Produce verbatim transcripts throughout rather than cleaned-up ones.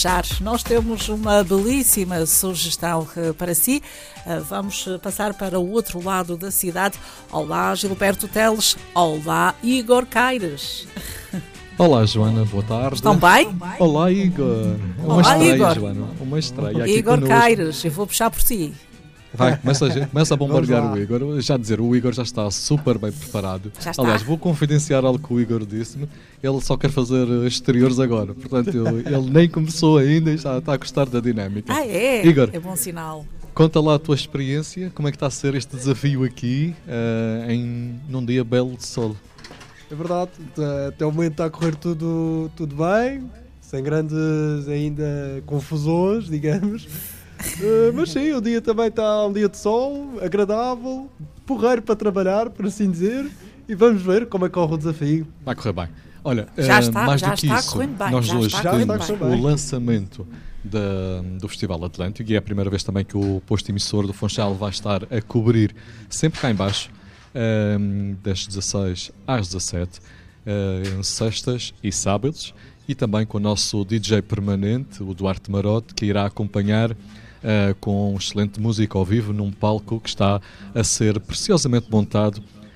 Nós temos uma belíssima sugestão para si. Vamos passar para o outro lado da cidade. Olá, Gilberto Teles. Olá, Igor Caires. Olá, Joana, boa tarde. Estão bem? Olá, Igor. Uma Olá, estreia, Igor. Joana. Uma estreia aqui Igor connosco. Caires, eu vou puxar por si. Vai, começa a, começa a bombardear o Igor. Já dizer, o Igor já está super bem preparado. Já está. Aliás, vou confidenciar algo que o Igor disse-me. Ele só quer fazer exteriores agora. Portanto, eu, ele nem começou ainda e já está a gostar da dinâmica. Ah, é? Igor, É bom sinal. conta lá a tua experiência. Como é que está a ser este desafio aqui uh, em, num dia belo de sol? É verdade, até o momento está a correr tudo, tudo bem, sem grandes ainda confusões, digamos. Uh, mas sim, o dia também está um dia de sol, agradável, porreiro para trabalhar, por assim dizer, e vamos ver como é que corre o desafio. Vai correr bem. Olha, Já uh, está, mais já do que está isso, correndo bem, nós já hoje está correndo temos bem. o lançamento da, do Festival Atlântico, e é a primeira vez também que o posto emissor do Funchal vai estar a cobrir, sempre cá em baixo, um, das dezasseis às dezassete, uh, sextas e sábados, e também com o nosso D J permanente, o Duarte Marote, que irá acompanhar Uh, com excelente música ao vivo num palco que está a ser preciosamente montado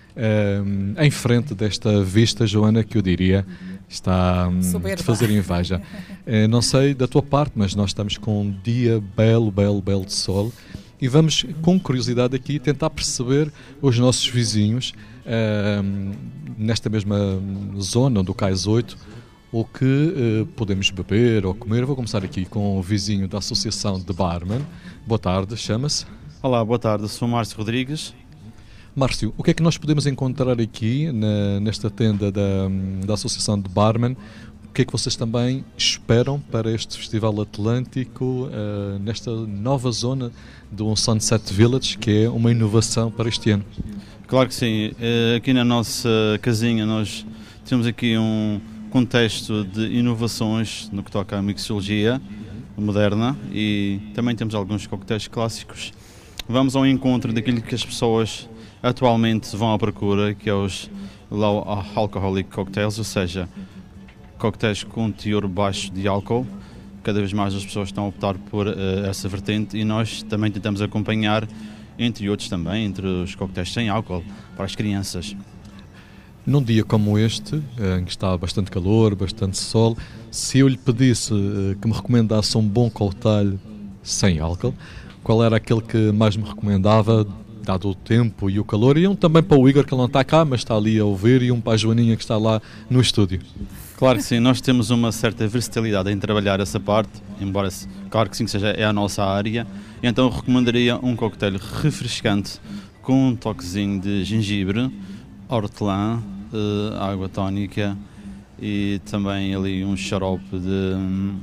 uh, em frente desta vista, Joana, que eu diria está um, de fazer inveja. Uh, não sei da tua parte, mas nós estamos com um dia belo, belo, belo de sol e vamos com curiosidade aqui tentar perceber os nossos vizinhos uh, nesta mesma zona do Cais oito, o que uh, podemos beber ou comer. Eu vou começar aqui com o vizinho da Associação de Barman. Boa tarde, chama-se? Olá, boa tarde, sou Márcio Rodrigues. Márcio, o que é que nós podemos encontrar aqui na, nesta tenda da, da Associação de Barman? O que é que vocês também esperam para este Festival Atlântico, uh, nesta nova zona do Sunset Village, que é uma inovação para este ano? Claro que sim, uh, aqui na nossa casinha nós temos aqui um contexto de inovações no que toca à mixologia moderna e também temos alguns coquetéis clássicos. Vamos ao encontro daquilo que as pessoas atualmente vão à procura, que é os low alcoholic cocktails, ou seja, coquetéis com teor baixo de álcool. Cada vez mais as pessoas estão a optar por uh, essa vertente e nós também tentamos acompanhar, entre outros também, entre os coquetéis sem álcool para as crianças. Num dia como este, em que está bastante calor, bastante sol, se eu lhe pedisse que me recomendasse um bom cocktail sem álcool, qual era aquele que mais me recomendava, dado o tempo e o calor? E um também para o Igor, que ele não está cá, mas está ali a ouvir, e um para a Joaninha, que está lá no estúdio. Claro que sim, nós temos uma certa versatilidade em trabalhar essa parte, embora, claro que sim, que seja é a nossa área. Então recomendaria um cocktail refrescante com um toquezinho de gengibre, hortelã, Uh, água tónica e também ali um xarope de,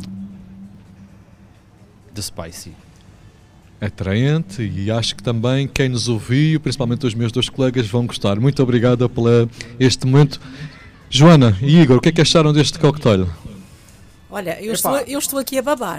de spicy. Atraente, e acho que também quem nos ouviu, principalmente os meus dois colegas, vão gostar. Muito obrigado por este momento. Joana e Igor, o que é que acharam deste cocktail? Olha, eu, estou, eu estou aqui a babar.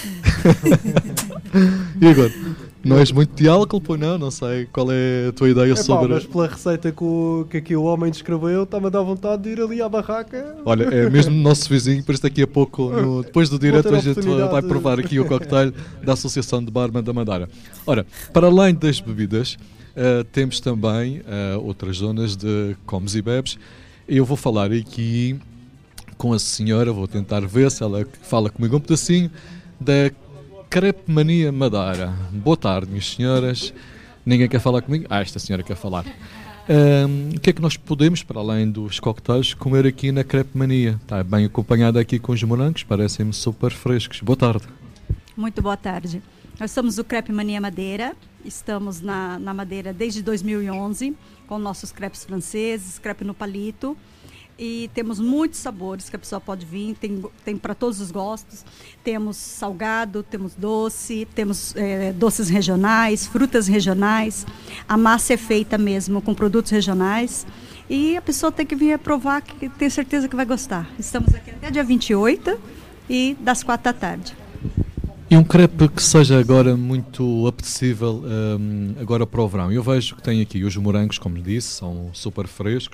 Igor, não és muito de álcool, pois não? Não sei qual é a tua ideia. Epá, sobre... mas pela receita que, o, que aqui o homem descreveu, está-me a dar vontade de ir ali à barraca. Olha, é mesmo nosso vizinho, por isso daqui a pouco, no, depois do direto, a gente vai provar aqui o cocktail da Associação de Barman da Madeira. Ora, para além das bebidas, uh, temos também uh, outras zonas de comes e bebes. Eu vou falar aqui com a senhora, vou tentar ver se ela fala comigo um pedacinho, da Crepe Mania Madeira. Boa tarde, minhas senhoras. Ninguém quer falar comigo? Ah, esta senhora quer falar. Um, o que é que nós podemos, para além dos coquetéis, comer aqui na Crepe Mania? Está bem acompanhada aqui com os morangos, parecem-me super frescos. Boa tarde. Muito boa tarde. Nós somos o Crepe Mania Madeira, estamos na, na Madeira desde dois mil e onze, com nossos crepes franceses, crepe no palito. E temos muitos sabores que a pessoa pode vir, tem, tem para todos os gostos. Temos salgado, temos doce, temos é, doces regionais, frutas regionais. A massa é feita mesmo com produtos regionais. E a pessoa tem que vir provar, que tem certeza que vai gostar. Estamos aqui até dia vinte e oito e das quatro da tarde. E um crepe que seja agora muito apetecível um, agora para o verão. Eu vejo que tem aqui os morangos, como disse, são super frescos.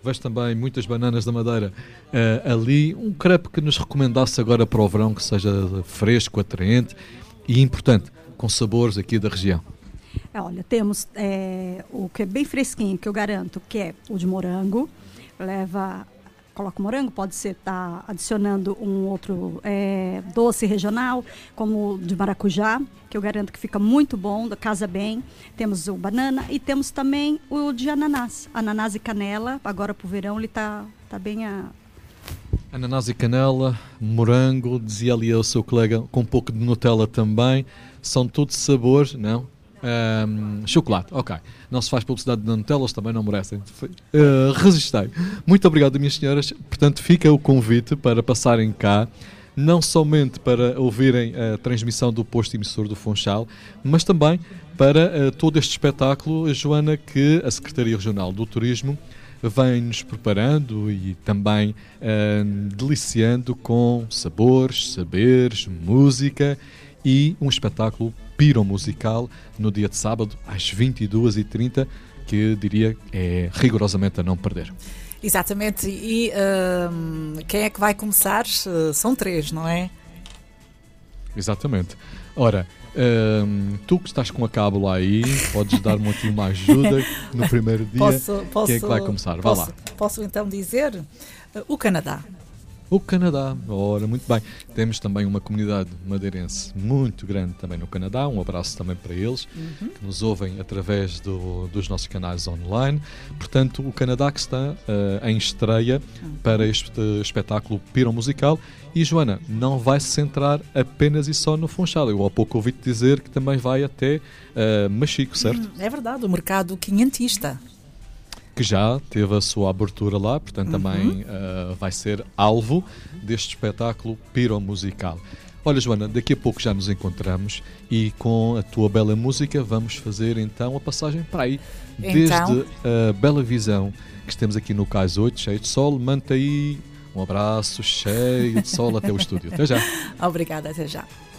vejo também muitas bananas da Madeira uh, ali. Um crepe que nos recomendasse agora para o verão, que seja fresco, atraente e importante, com sabores aqui da região. É, olha, temos é, o que é bem fresquinho, que eu garanto, que é o de morango. Leva, coloca morango, pode ser tá adicionando um outro é, doce regional, como o de maracujá, que eu garanto que fica muito bom, casa bem. Temos o banana e temos também o de ananás. Ananás e canela, agora para o verão ele tá, tá bem a... Ananás e canela, morango, dizia ali o seu colega, com um pouco de Nutella também. São todos sabores, não? Um, chocolate, ok. Não se faz publicidade de Nutella, eles também não merecem. Uh, resistei. Muito obrigado, minhas senhoras. Portanto, fica o convite para passarem cá, não somente para ouvirem a transmissão do posto emissor do Funchal, mas também para uh, todo este espetáculo, Joana, que a Secretaria Regional do Turismo vem-nos preparando e também uh, deliciando com sabores, saberes, música e um espetáculo piromusical no dia de sábado às vinte e duas e trinta, que diria é rigorosamente a não perder. Exatamente, e uh, quem é que vai começar? Uh, são três, não é? Exatamente. Ora, uh, tu que estás com a cábula aí, podes dar-me aqui uma ajuda no primeiro dia. Posso, posso, quem é que vai começar? Posso, Vá lá. Posso então dizer uh, o Canadá. O Canadá, ora, muito bem. Temos também uma comunidade madeirense muito grande também no Canadá. Um abraço também para eles, uhum. que nos ouvem através do, dos nossos canais online. Portanto, o Canadá que está uh, em estreia uhum. para este espetáculo piromusical. E, Joana, não vai se centrar apenas e só no Funchal. Eu há pouco ouvi-te dizer que também vai até uh, Machico, certo? É verdade, o mercado quinhentista. Que já teve a sua abertura lá, portanto uhum. também uh, vai ser alvo deste espetáculo piromusical. Olha, Joana, daqui a pouco já nos encontramos e com a tua bela música vamos fazer então a passagem para aí. Então... Desde a Bela Visão, que estamos aqui no Cais oito, cheio de sol, manda aí um abraço cheio de sol até o estúdio. Até já. Obrigada, até já.